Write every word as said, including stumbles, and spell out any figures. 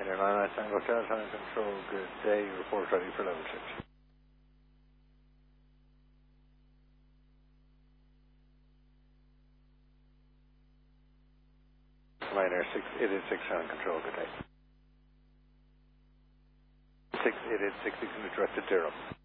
Ryanair nine Tango Hotel, Time Control, good day, report ready for level six. Ryanair six eight eight six, Time Control, good day. six eight eight six, you can direct to zero.